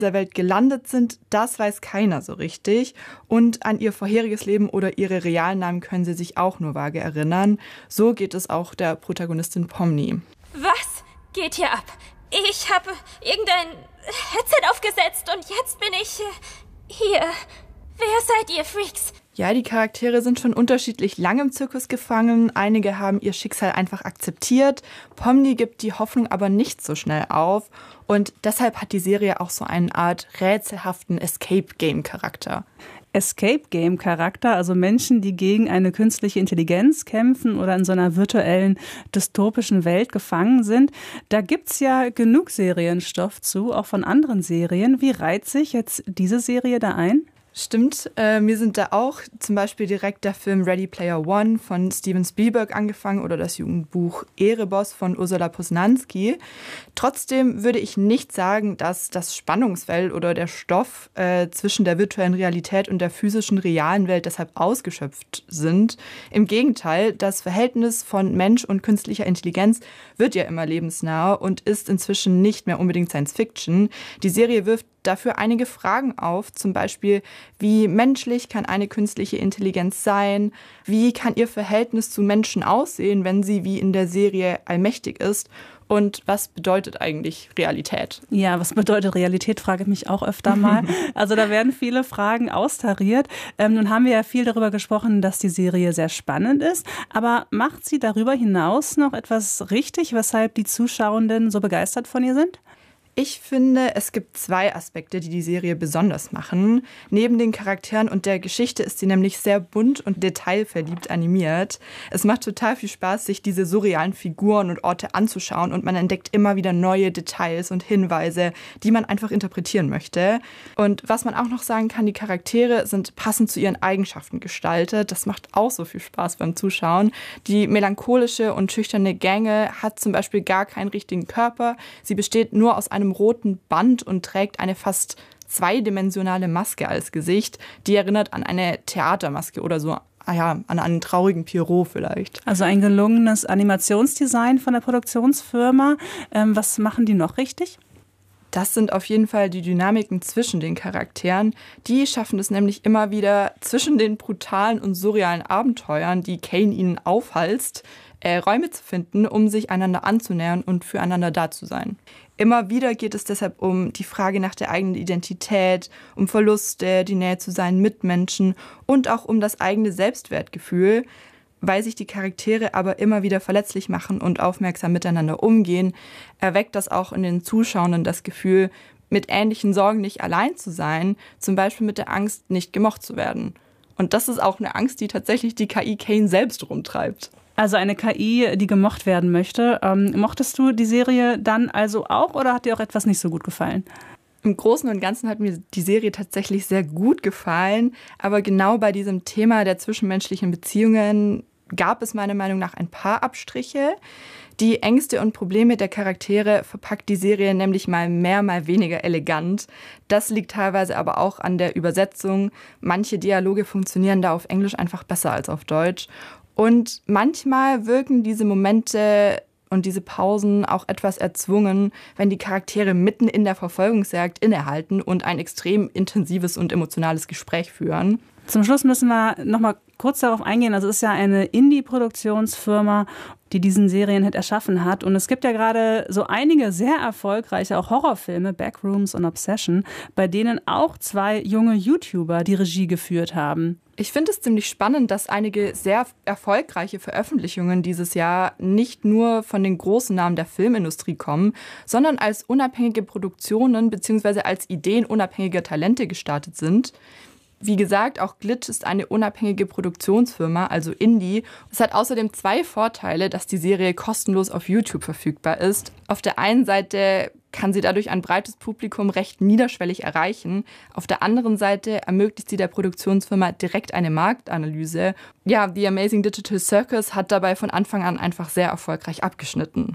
der Welt gelandet sind, das weiß keiner so richtig. Und an ihr vorheriges Leben oder ihre realen Namen können sie sich auch nur vage erinnern. So geht es auch der Protagonistin Pomni. Was geht hier ab? Ich habe irgendein Headset aufgesetzt und jetzt bin ich hier. Wer seid ihr, Freaks? Ja, die Charaktere sind schon unterschiedlich lange im Zirkus gefangen. Einige haben ihr Schicksal einfach akzeptiert. Pomni gibt die Hoffnung aber nicht so schnell auf. Und deshalb hat die Serie auch so eine Art rätselhaften Escape-Game-Charakter. Escape-Game-Charakter, also Menschen, die gegen eine künstliche Intelligenz kämpfen oder in so einer virtuellen, dystopischen Welt gefangen sind. Da gibt's ja genug Serienstoff zu, auch von anderen Serien. Wie reiht sich jetzt diese Serie da ein? Stimmt, mir sind da auch zum Beispiel direkt der Film Ready Player One von Steven Spielberg angefangen oder das Jugendbuch Ereboss von Ursula Posnanski. Trotzdem würde ich nicht sagen, dass das Spannungsfeld oder der Stoff zwischen der virtuellen Realität und der physischen realen Welt deshalb ausgeschöpft sind. Im Gegenteil, das Verhältnis von Mensch und künstlicher Intelligenz wird ja immer lebensnah und ist inzwischen nicht mehr unbedingt Science Fiction. Die Serie wirft dafür einige Fragen auf, zum Beispiel, wie menschlich kann eine künstliche Intelligenz sein? Wie kann ihr Verhältnis zu Menschen aussehen, wenn sie wie in der Serie allmächtig ist? Und was bedeutet eigentlich Realität? Ja, was bedeutet Realität, frage ich mich auch öfter mal. Also da werden viele Fragen austariert. Nun haben wir ja viel darüber gesprochen, dass die Serie sehr spannend ist. Aber macht sie darüber hinaus noch etwas richtig, weshalb die Zuschauenden so begeistert von ihr sind? Ich finde, es gibt zwei Aspekte, die die Serie besonders machen. Neben den Charakteren und der Geschichte ist sie nämlich sehr bunt und detailverliebt animiert. Es macht total viel Spaß, sich diese surrealen Figuren und Orte anzuschauen und man entdeckt immer wieder neue Details und Hinweise, die man einfach interpretieren möchte. Und was man auch noch sagen kann, die Charaktere sind passend zu ihren Eigenschaften gestaltet. Das macht auch so viel Spaß beim Zuschauen. Die melancholische und schüchterne Gänge hat zum Beispiel gar keinen richtigen Körper. Sie besteht nur aus einem roten Band und trägt eine fast zweidimensionale Maske als Gesicht. Die erinnert an eine Theatermaske oder so, an einen traurigen Pierrot vielleicht. Also ein gelungenes Animationsdesign von der Produktionsfirma. Was machen die noch richtig? Das sind auf jeden Fall die Dynamiken zwischen den Charakteren. Die schaffen es nämlich immer wieder, zwischen den brutalen und surrealen Abenteuern, die Kane ihnen aufhalst, Räume zu finden, um sich einander anzunähern und füreinander da zu sein. Immer wieder geht es deshalb um die Frage nach der eigenen Identität, um Verluste, die Nähe zu seinen Mitmenschen und auch um das eigene Selbstwertgefühl. Weil sich die Charaktere aber immer wieder verletzlich machen und aufmerksam miteinander umgehen, erweckt das auch in den Zuschauern das Gefühl, mit ähnlichen Sorgen nicht allein zu sein, zum Beispiel mit der Angst, nicht gemocht zu werden. Und das ist auch eine Angst, die tatsächlich die KI Kane selbst rumtreibt. Also eine KI, die gemocht werden möchte. Mochtest du die Serie dann also auch oder hat dir auch etwas nicht so gut gefallen? Im Großen und Ganzen hat mir die Serie tatsächlich sehr gut gefallen. Aber genau bei diesem Thema der zwischenmenschlichen Beziehungen gab es meiner Meinung nach ein paar Abstriche. Die Ängste und Probleme der Charaktere verpackt die Serie nämlich mal mehr, mal weniger elegant. Das liegt teilweise aber auch an der Übersetzung. Manche Dialoge funktionieren da auf Englisch einfach besser als auf Deutsch. Und manchmal wirken diese Momente und diese Pausen auch etwas erzwungen, wenn die Charaktere mitten in der Verfolgungsjagd innehalten und ein extrem intensives und emotionales Gespräch führen. Zum Schluss müssen wir noch mal kurz darauf eingehen. Also es ist ja eine Indie-Produktionsfirma, die diesen Serienhit erschaffen hat. Und es gibt ja gerade so einige sehr erfolgreiche, auch Horrorfilme, Backrooms und Obsession, bei denen auch 2 junge YouTuber die Regie geführt haben. Ich finde es ziemlich spannend, dass einige sehr erfolgreiche Veröffentlichungen dieses Jahr nicht nur von den großen Namen der Filmindustrie kommen, sondern als unabhängige Produktionen bzw. als Ideen unabhängiger Talente gestartet sind. Wie gesagt, auch Glitch ist eine unabhängige Produktionsfirma, also Indie. Es hat außerdem 2 Vorteile, dass die Serie kostenlos auf YouTube verfügbar ist. Auf der einen Seite kann sie dadurch ein breites Publikum recht niederschwellig erreichen. Auf der anderen Seite ermöglicht sie der Produktionsfirma direkt eine Marktanalyse. Ja, The Amazing Digital Circus hat dabei von Anfang an einfach sehr erfolgreich abgeschnitten.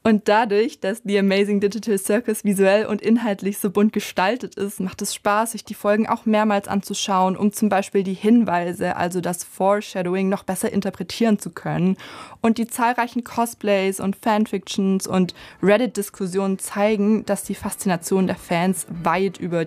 Und dadurch, dass The Amazing Digital Circus visuell und inhaltlich so bunt gestaltet ist, macht es Spaß, sich die Folgen auch mehrmals anzuschauen, um zum Beispiel die Hinweise, also das Foreshadowing, noch besser interpretieren zu können. Und die zahlreichen Cosplays und Fanfictions und Reddit-Diskussionen zeigen, dass die Faszination der Fans weit über